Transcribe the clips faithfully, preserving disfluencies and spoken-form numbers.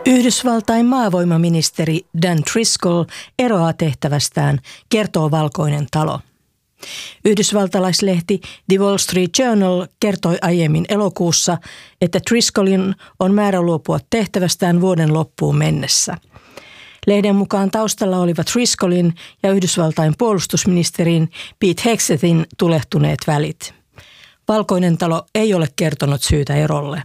Yhdysvaltain maavoimaministeri Dan Driscoll eroaa tehtävästään, kertoo Valkoinen talo. Yhdysvaltalaislehti The Wall Street Journal kertoi aiemmin elokuussa, että Driscollin on määrä luopua tehtävästään vuoden loppuun mennessä. Lehden mukaan taustalla olivat Driscollin ja Yhdysvaltain puolustusministerin Pete Hegsethtin tulehtuneet välit. Valkoinen talo ei ole kertonut syytä erolle.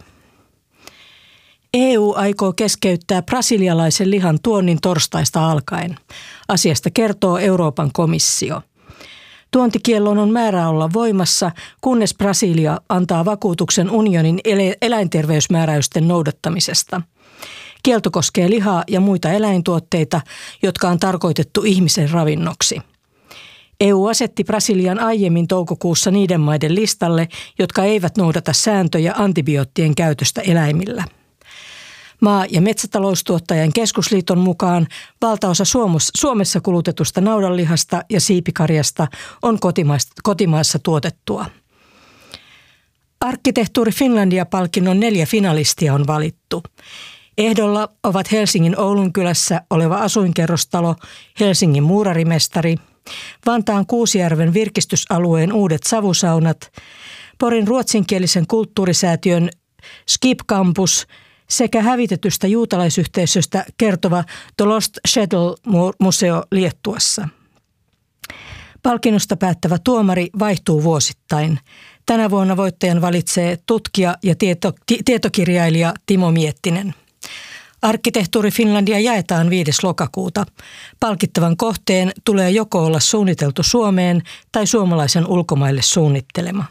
E U aikoo keskeyttää brasilialaisen lihan tuonnin torstaista alkaen. Asiasta kertoo Euroopan komissio. Tuontikiellon on määrä olla voimassa, kunnes Brasilia antaa vakuutuksen unionin eläinterveysmääräysten noudattamisesta. Kielto koskee lihaa ja muita eläintuotteita, jotka on tarkoitettu ihmisen ravinnoksi. E U asetti Brasilian aiemmin toukokuussa niiden maiden listalle, jotka eivät noudata sääntöjä antibioottien käytöstä eläimillä. Maa- ja metsätaloustuottajan keskusliiton mukaan valtaosa Suomessa kulutetusta naudanlihasta ja siipikarjasta on kotimaassa tuotettua. Arkkitehtuuri Finlandia-palkinnon neljä finalistia on valittu. Ehdolla ovat Helsingin Oulunkylässä oleva asuinkerrostalo Helsingin muurarimestari, Vantaan Kuusijärven virkistysalueen uudet savusaunat, Porin ruotsinkielisen kulttuurisäätiön Skip Campus sekä hävitetystä juutalaisyhteisöstä kertova The Lost Shtetl-museo Liettuassa. Palkinnosta päättävä tuomari vaihtuu vuosittain. Tänä vuonna voittajan valitsee tutkija ja tieto, tietokirjailija Timo Miettinen. Arkkitehtuuri Finlandia jaetaan viides lokakuuta. Palkittavan kohteen tulee joko olla suunniteltu Suomeen tai suomalaisen ulkomaille suunnittelema.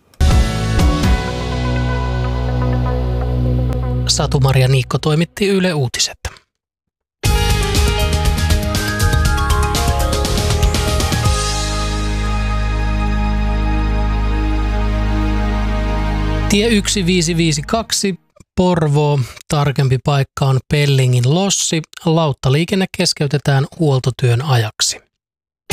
Satu-Maria Niikko toimitti Yle Uutiset. Tie yksi viisi viisi kaksi, Porvoo, tarkempi paikka on Pellingin Lossi. Lauttaliikenne keskeytetään huoltotyön ajaksi.